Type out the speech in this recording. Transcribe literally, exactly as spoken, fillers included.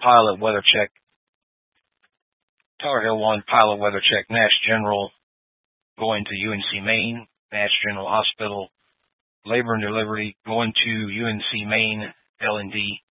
pilot weather check. Tar Heel one, pilot weather check, Nash General, going to U N C Maine, Nash General Hospital, labor and delivery, going to U N C Maine, L and D,